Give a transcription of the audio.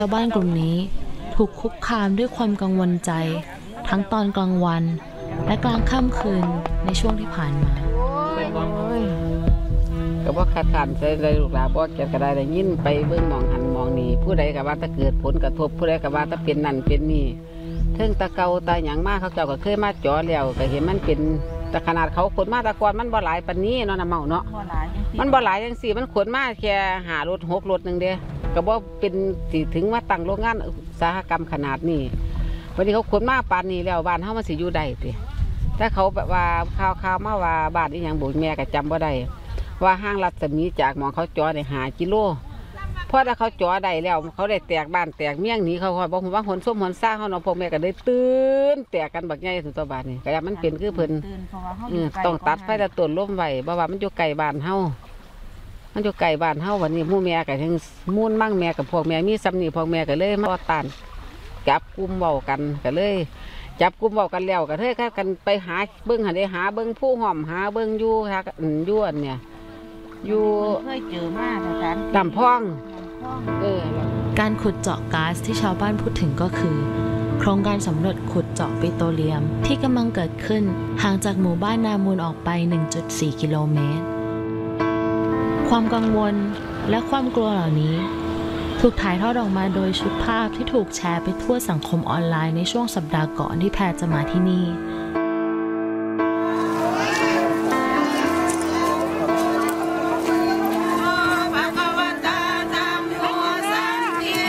ชาวบ้านกลุ่มนี้ถูกคุกคามด้วยความกังวลใจทั้งตอนกลางวันและกลางค่ำคืนในช่วงที่ผ่านมาก็บ่ขาดขันใจเลยลูกหลานบ่เกียดก็ได้ยินไปเบิ่งมองหันมองนี่ผู้ใดก็ว่าถ้าเกิดผลกระทบผู้ใดก็ว่าถ้าเป็นนั่นเป็นนี่เทิงตะเกาตาหยังมากเขาเจ้าก็เคยมาจ่อแล้วก็เห็นมันเป็นแต่ขนาดเขาขนมาตะกอนมันบ่หลายปานนี้เนาะนะเมาเนาะมันบ่หลายจังซี่มันขนมาแค่5 รถ 6 รถนึงเด้ก็บ่เป็นสิถึงมาตั้งโรงงานอุตสาหกรรมขนาดนี้วันนี้เขาขนมาปานนี้แล้วบ้านเฮามันสิอยู่ได้ติถ้าเขาแบบว่าข่าวมาว่าบ้านอีหยังบ่แม่ก็จำบ่ได้ว่าห้างรัศมีจากหมองเขาจ่อได้5 กิโลเพราะถ้าเขาจ่อได้แล้วเขาได้แตกบ้านแตกเมี่ยงหนีเขาคอยบอกผมว่าหนส้มหนซ่าเขาเนาะพวกแม่ก็ได้ตื่นแตกกันบักใหญ่ถึงตัวบ้านนี่ก็ยังมันเป็นคือเพิ่นต้องตัดไฟตะต้นล้มไว้เพราะว่ามันอยู่ไกลบ้านเฮามันอยู่ไกลบ้านเฮาวันนี้มู่แม่ก็ทั้งมูนมั่งแม่กับพวกแม่มีซ้ำนี่พวกแม่ก็เลยมาต่อต้านจับกุมเบากันก็เลยจับกุมเบากันแล้วก็เลยกันไปหาเบิ้งหันได้หาเบิ้งผู้ห่อมหาเบิ้งยู่ค่ะยู่อันเนี่ยอยู่เคยเจอมาแต่การดำพ่องการขุดเจาะก๊าซที่ชาวบ้านพูดถึงก็คือโครงการสำรวจขุดเจาะปิโตรเลียมที่กำลังเกิดขึ้นห่างจากหมู่บ้านนามูลออกไป 1.4 กิโลเมตรความกังวลและความกลัวเหล่านี้ถูกถ่ายทอดออกมาโดยชุดภาพที่ถูกแชร์ไปทั่วสังคมออนไลน์ในช่วงสัปดาห์ก่อนที่แพรจะมาที่นี่